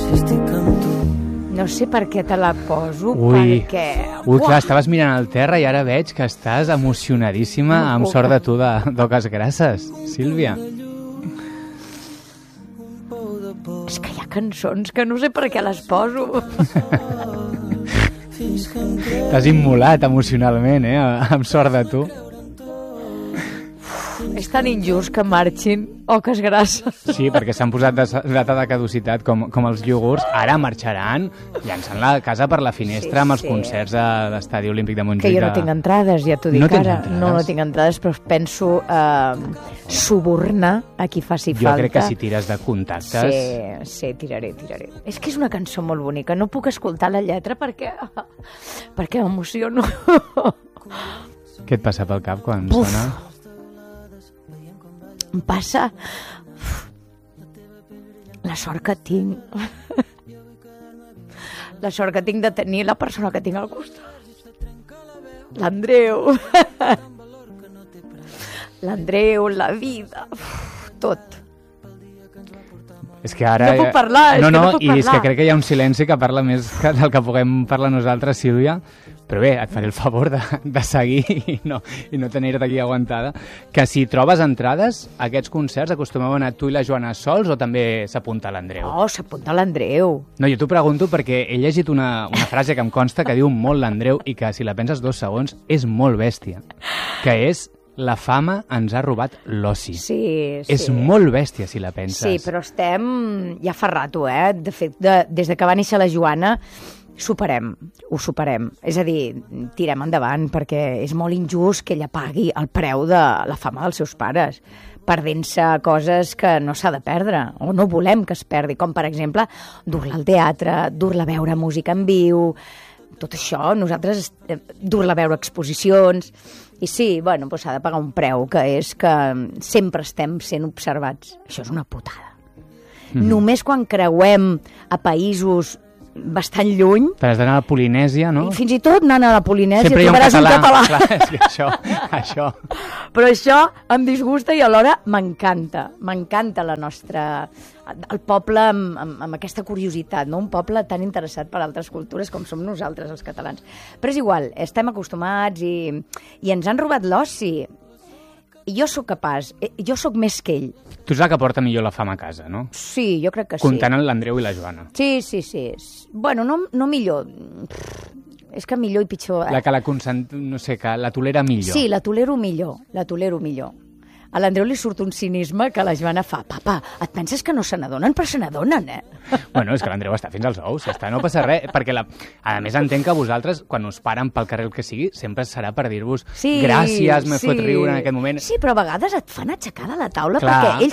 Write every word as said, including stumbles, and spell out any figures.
No sé per què te la poso, Ui, perquè... ui, clar, estaves mirant al terra i ara veig que estàs emocionadíssima amb Sort de tu de d'Oques Grasses, Sílvia. És que hi ha cançons que no sé per què les poso. T'has immolat emocionalment, eh, amb Sort de tu. És tan injust que marxin Oques Grasses. Sí, perquè s'han posat de data de caducitat com, com els iogurts. Ara marxaran llançant la casa per la finestra sí, amb els sí. concerts de l'Estadi Olímpic de Montjuïc. Que jo no tinc entrades, ja t'ho dic no ara. No, no tinc entrades, però penso eh, subornar a qui faci jo falta. Jo crec que si tires de contactes... Sí, sí, tiraré, tiraré. És que és una cançó molt bonica. No puc escoltar la lletra perquè... perquè m'emociono. Què et passa pel cap quan Uf. sona? Em passa la sort que tinc la sort que tinc de tenir la persona que tinc al costat, l'Andreu l'Andreu, la vida, tot. És que ara... No puc parlar, és no, que no, no puc i parlar. és que crec que hi ha un silenci que parla més que del que puguem parlar nosaltres, Sílvia. Però bé, et faré el favor de, de seguir i no, i no tenir-te aquí aguantada. Que si trobes entrades, a aquests concerts acostumeu a anar tu i la Joana sols o també s'apunta l'Andreu? Oh, s'apunta l'Andreu. No, jo t'ho pregunto perquè he llegit una, una frase que em consta que diu molt l'Andreu i que si la penses dos segons és molt bèstia. Que és... La fama ens ha robat l'oci. Sí, sí. És molt bèstia, si la penses. Sí, però estem ja fa rato, eh? De fet, de, des de que va néixer la Joana, superem, ho superem. És a dir, tirem endavant, perquè és molt injust que ella pagui el preu de la fama dels seus pares, perdent-se coses que no s'ha de perdre, o no volem que es perdi, com per exemple dur-la al teatre, dur-la a veure música en viu, tot això, nosaltres dur-la a veure exposicions... I sí, bueno, doncs s'ha de pagar un preu, que és que sempre estem sent observats. Això és una putada. Mm. Només quan creuem a països bastant lluny... T'has d'anar a la Polinèsia, no? I fins i tot anant a la Polinèsia sempre trobaràs un català. Clar, és que això, això... Però això em disgusta i alhora m'encanta. M'encanta la nostra... el poble amb, amb, amb aquesta curiositat, no? Un poble tan interessat per altres cultures com som nosaltres, els catalans. Però és igual, estem acostumats i, i ens han robat l'oci. I jo sóc capaç, jo sóc més que ell. Tu ets la que porta millor la fama a casa, no? Sí, jo crec que sí. Comptant l'Andreu i la Joana. Sí, sí, sí. Bueno, no, no millor. És que millor i pitjor... La que la consent... no sé, que la tolera millor. Sí, la tolero millor, la tolero millor. A l'Andreu li surt un cinisme que la Joana fa. Papa, et penses que no se n'adonen? Però se n'adonen, eh? Bueno, és que l'Andreu està fins als ous, està, no passa res, perquè la... a més entenc que vosaltres, quan us paren pel carrer el que sigui, sempre serà per dir-vos sí, gràcies, m'he sí. fot riure en aquest moment. Sí, però a vegades et fan aixecar de la taula Clar. perquè ells